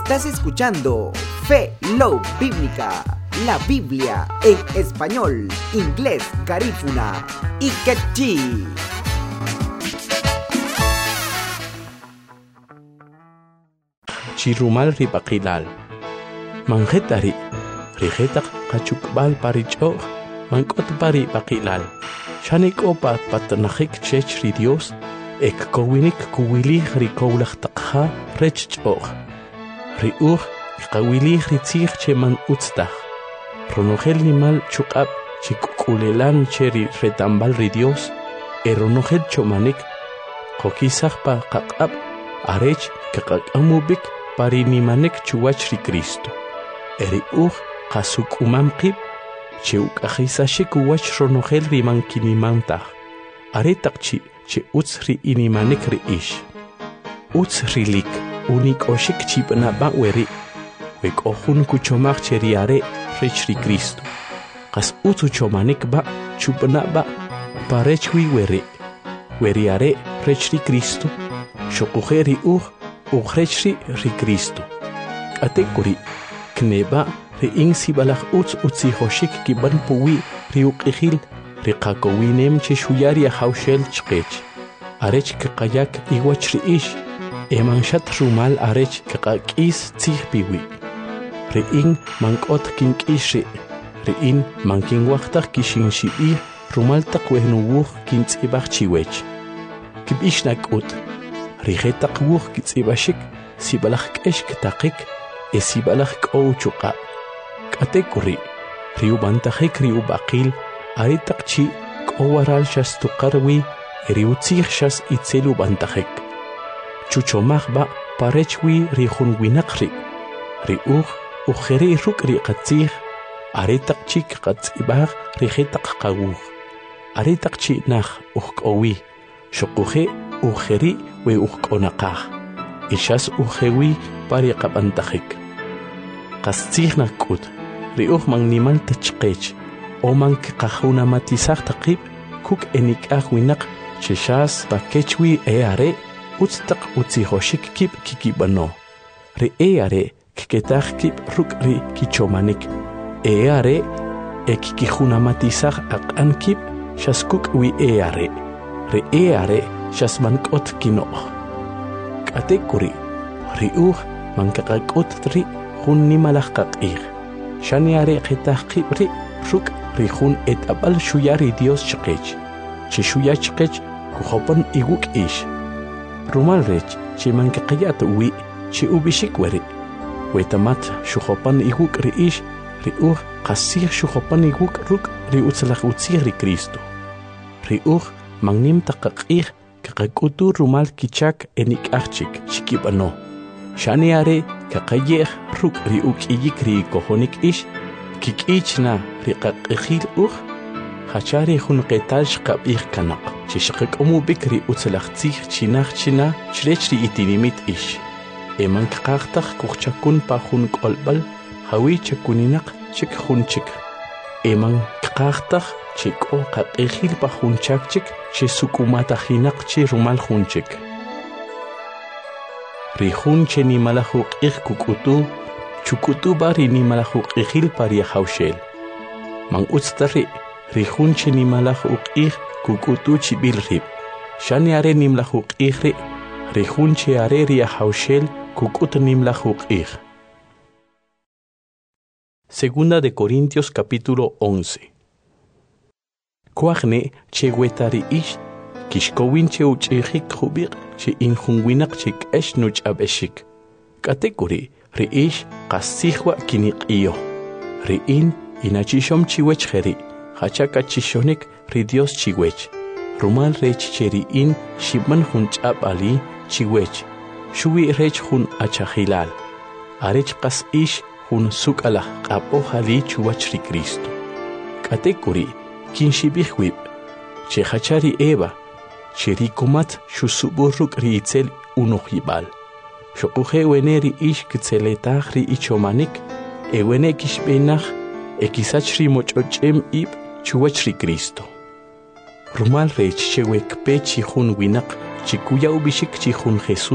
Estás escuchando Fe Love Bíblica, la Biblia en español, inglés, garífuna y quechí. Chirumal ribakilal manjetari rijetak kachukbal paricho mankot pari bakilal shanik opa patnahik chechri Dios ek kowinik kuwili rikoulach takha rechchoch riuch kawili ritzich cheman utstach ronogel nimal chukab chikukulelan cheri retambal ri Dios eronogel chomanik kokisach pa kakab arech kakakambubik parinimanek chuwach ri Cristo eri kasuk umamqib cheuk ahisashik uwach ronogel rimankinimantah aretakchi che utsri inimanek ri ish utsrilik unik oshik chipna ba weri wek ohun kuchomach cheriare rich ri Cristo kas utsu chomanek ba chupna ba parechwi weri are rich ri Cristo shokugeri Uchrechri ri Cristo. Atekuri kneba ri insi balach utsi hoshik kiban puwi ri uqihil ri qakowinem chishuyari haushel chqech. Arech kaqayak iwach ri ish emanshat rumal arech kaqakis tzih piwi. Ri in mankot kinkishri ri in mankin waqtaq kishin shibi rumal taqwehnuwuh kintzibach chiwech. Kibishnak rijetak wuh kitzibashik sibalach kesh kitaqik sibalach k'ow chuqa k'atekuri riubantajik riubaqil aritakchi k'owaral shas tuqarwi riutzij shas itzel ubantajik chuchomaj ba parechwi rijunwinaqri ujeri ruk riqatzij aritakchik qatzibaj rijetak qawuj aritakchi naj ujk'owi shuquje ujeri we ujkonaqaj ishas ujewi pari qabantajik qastzijna k'ut riuj man nimal tachqech o man qajuna matisaj taqib kuk enikaj winaq chishas pakechwi are utztaq utzijoshik kib kikibano ri are kiketaj kib ruk ri kichomanik are ekikijuna matisaj aq'an kib shaskuk wi are ri are shasman k'ot kino'j k'atekuri riuj mankaqak'ut ri jun nimalaj qaq'ij xani are qetaj qib ri ruk' ri jun et'ab'al xuya ri Dios chqech chi xuya chqech kujopon iwuk' ix rumal rech chi mankaqayat wi chi ubixik weri wetamat xujopan iwuk' ri ix riuj qasij xujopan iwuk' ruk' ri utzlaj utzij ri Cristo riuj magnim taqaq'ij kaqakutu rumal kichak enik'ajchik chikibano shani are kaqayej ruk ri uk'iyik ri kojonik ish kik'ichna ri qaq'ijil hachari jun qetal shqab'ij kanaq chishqak'omubik ri utzlaj tzij chinaj china chrech ri itinimit ish eman kaqaqtaj kujchakun pa jun k'olb'al hawi chakuninaq chik jun chik eman kaqaqtaj chik'o qaq'ijil pa jun chakchik che sukumatajinaq che rumal junchik ri jun che nimalaj uq'ij kuk'utu chukutu ba ri nimalaj uq'ijil pari hawshel man utztari ri jun che nimalaj uq'ij kuk'utu chib'il rib xani are nimlaj uq'ij ri jun che are ri hawshel kuk'ut nimlaj uq'ij. Segunda de Corintios capítulo 11. Kuajne che wetari ish kishkowin che uch'ijik jubiq che injunwinaq che k'esh nuch'ab'exik k'atekuri ri ish qasijwa kiniq'iyo ri in inachishom chiwech jeri hachaka chishonik ri Dios chiwech rumal rech che ri in shibman jun ch'ab'ali chiwech shuwi rech jun achajilal arech qas ish jun suk'alaj q'ab'ojali chuwach ri Cristo k'atekuri kinshibij wib che hachari Eva che rikumat shusub'urruk ri itzel unuj-yib'al xoquje wene ri ish kitzeletaj ri ichomanik ewene kixb'enaj ekisach ri moch'och'em ib' chuwach ri Cristo rumal rech che wekpe chi jun winaq chi kuya ub'ixik chi jun Jesús